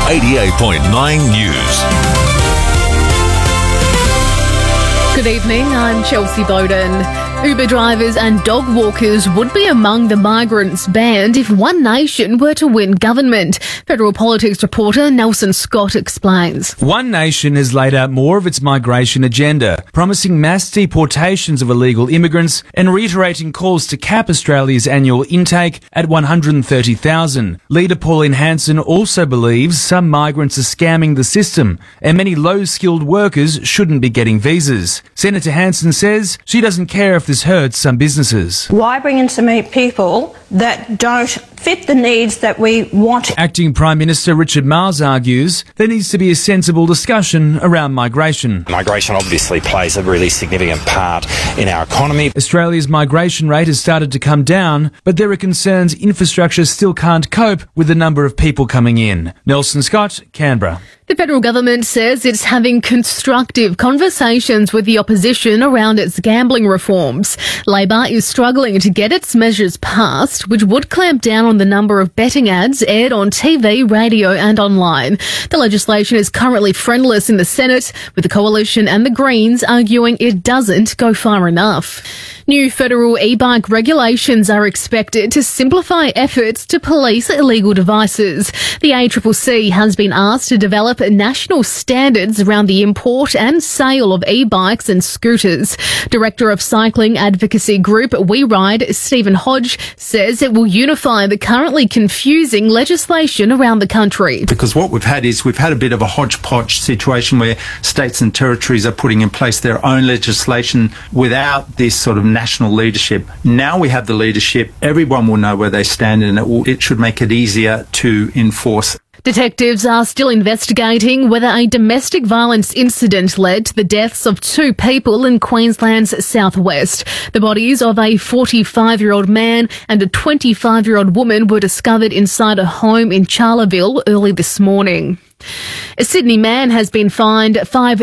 88.9 News. Good evening, I'm Chelsea Bowden. Uber drivers and dog walkers would be among the migrants banned if One Nation were to win government. Federal politics reporter Nelson Scott explains. One Nation has laid out more of its migration agenda, promising mass deportations of illegal immigrants and reiterating calls to cap Australia's annual intake at 130,000. Leader Pauline Hanson also believes some migrants are scamming the system and many low-skilled workers shouldn't be getting visas. Senator Hanson says she doesn't care if this hurts some businesses. Why bring in so many people that don't fit the needs that we want? Acting Prime Minister Richard Marles argues there needs to be a sensible discussion around migration. Migration obviously plays a really significant part in our economy. Australia's migration rate has started to come down, but there are concerns infrastructure still can't cope with the number of people coming in. Nelson Scott, Canberra. The federal government says it's having constructive conversations with the opposition around its gambling reforms. Labor is struggling to get its measures passed, which would clamp down on the number of betting ads aired on TV, radio and online. The legislation is currently friendless in the Senate, with the Coalition and the Greens arguing it doesn't go far enough. New federal e-bike regulations are expected to simplify efforts to police illegal devices. The ACCC has been asked to develop national standards around the import and sale of e-bikes and scooters. Director of cycling advocacy group WeRide, Stephen Hodge, says it will unify the currently confusing legislation around the country. Because what we've had a bit of a hodgepodge situation where states and territories are putting in place their own legislation without this sort of national leadership. Now we have the leadership, everyone will know where they stand, and it should make it easier to enforce. Detectives are still investigating whether a domestic violence incident led to the deaths of 2 people in Queensland's southwest. The bodies of a 45-year-old man and a 25-year-old woman were discovered inside a home in Charleville early this morning. A Sydney man has been fined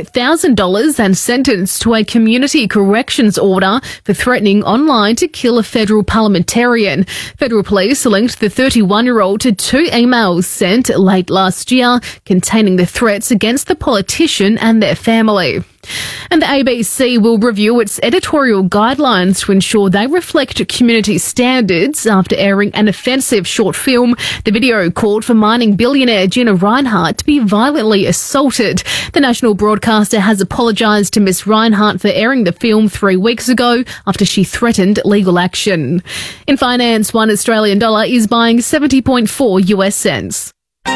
$5,000 and sentenced to a community corrections order for threatening online to kill a federal parliamentarian. Federal police linked the 31-year-old to 2 emails sent late last year containing the threats against the politician and their family. And the ABC will review its editorial guidelines to ensure they reflect community standards after airing an offensive short film. The video called for mining billionaire Gina Rinehart to be violently assaulted. The national broadcaster has apologised to Miss Rinehart for airing the film 3 weeks ago after she threatened legal action. In finance, $1 Australian is buying 70.4 US cents.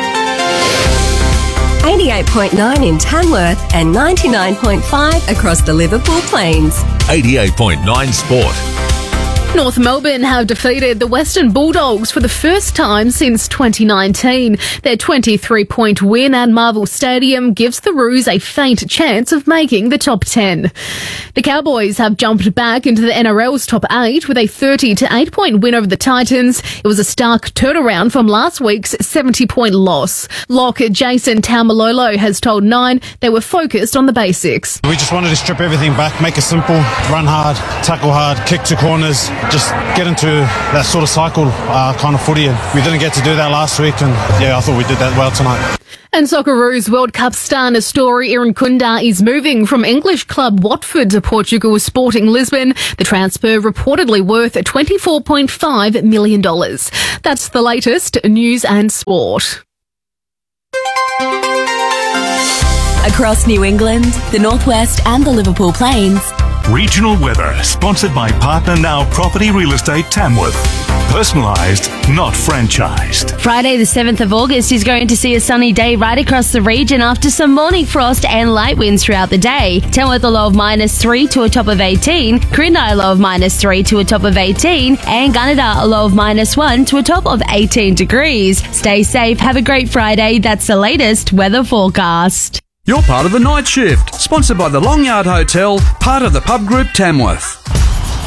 88.9 in Tamworth and 99.5 across the Liverpool Plains. 88.9 Sport. North Melbourne have defeated the Western Bulldogs for the first time since 2019. Their 23-point win at Marvel Stadium gives the Roos a faint chance of making the top 10. The Cowboys have jumped back into the NRL's top 8 with a 30-8-point win over the Titans. It was a stark turnaround from last week's 70-point loss. Lock Jason Taumalolo has told Nine they were focused on the basics. We just wanted to strip everything back, make it simple, run hard, tackle hard, kick to corners, just get into that sort of cycle kind of footy. And we didn't get to do that last week, and I thought we did that well tonight. And Socceroos World Cup star Nestori Irankunda is moving from English club Watford to Portugal's Sporting Lisbon. The transfer reportedly worth $24.5 million. That's the latest news and sport. Across New England, the Northwest and the Liverpool Plains. Regional weather, sponsored by Partner Now Property Real Estate Tamworth. Personalised, not franchised. Friday the 7th of August is going to see a sunny day right across the region after some morning frost and light winds throughout the day. Tamworth a low of -3 to a top of 18, Corinda a low of -3 to a top of 18, and Gunnedah a low of -1 to a top of 18 degrees. Stay safe, have a great Friday. That's the latest weather forecast. You're part of the night shift, sponsored by the Long Yard Hotel, part of the Pub Group Tamworth.